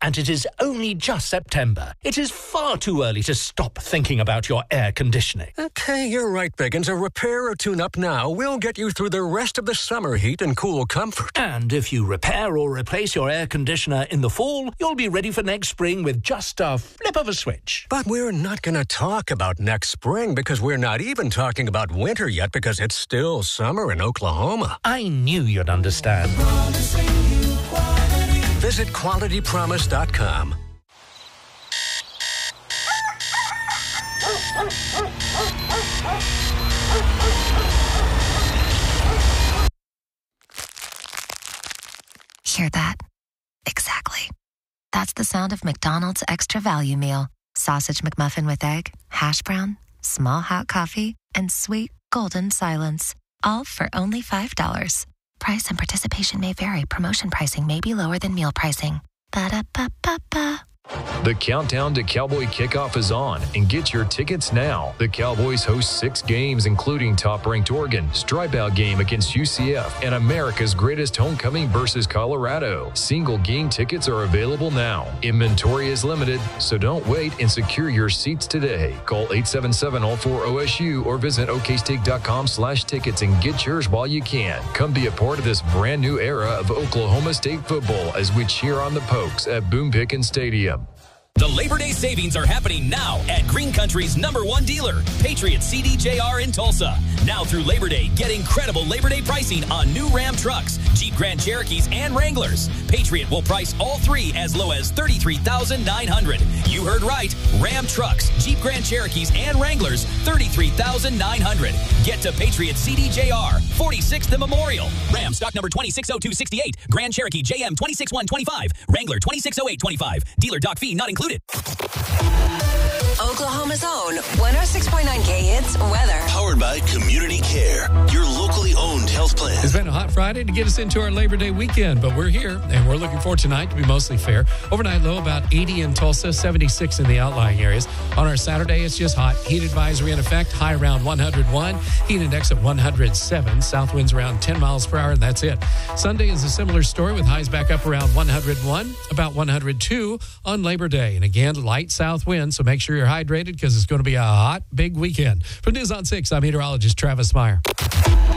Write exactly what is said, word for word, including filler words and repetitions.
and it is only just September. It is far too early to stop thinking about your air conditioning. Okay, you're right, Biggins. A repair or tune-up now will get you through the rest of the summer heat and cool comfort. And if you repair or replace your air conditioner in the fall, you'll be ready for next spring with just a flip of a switch. But we're not going to talk about next spring because we're not even talking about winter yet because it's still summer in Oklahoma. I knew you'd understand. Visit quality promise dot com. Hear that? Exactly. That's the sound of McDonald's Extra Value Meal. Sausage McMuffin with egg, hash brown, small hot coffee, and sweet golden silence. All for only five dollars. Price and participation may vary. Promotion pricing may be lower than meal pricing. Ba-da-ba-ba-ba. The countdown to Cowboy Kickoff is on, and get your tickets now. The Cowboys host six games, including top-ranked Oregon, stripe-out game against U C F, and America's greatest homecoming versus Colorado. Single game tickets are available now. Inventory is limited, so don't wait and secure your seats today. Call eight seven seven, all four O S U or visit oksteak.com slash tickets and get yours while you can. Come be a part of this brand new era of Oklahoma State football as we cheer on the Pokes at Boone Pickens Stadium. The Labor Day savings are happening now at Green Country's number one dealer, Patriot C D J R in Tulsa. Now through Labor Day, get incredible Labor Day pricing on new Ram trucks, Jeep Grand Cherokees, and Wranglers. Patriot will price all three as low as thirty-three thousand nine hundred dollars. You heard right. Ram trucks, Jeep Grand Cherokees, and Wranglers, thirty-three thousand nine hundred dollars. Get to Patriot C D J R, forty-sixth and Memorial. Ram stock number twenty-six oh two sixty-eight. Grand Cherokee J M twenty-six one twenty-five. Wrangler twenty-six oh eight twenty-five. Dealer dock fee not included. Oklahoma's own one oh six point nine K Hits weather. Powered by Community Care, your locally owned health plan. It's been a hot Friday to get us into our Labor Day weekend, but we're here, and we're looking forward tonight to be mostly fair. Overnight low about eighty in Tulsa, seventy-six in the outlying areas. On our Saturday, it's just hot. Heat advisory in effect, high around one hundred one. Heat index at one hundred seven. South winds around ten miles per hour, and that's it. Sunday is a similar story with highs back up around one hundred one, about one hundred two on Labor Day. And again, light south wind, so make sure you're hydrated because it's going to be a hot, big weekend. From News on six, I'm meteorologist Travis Meyer.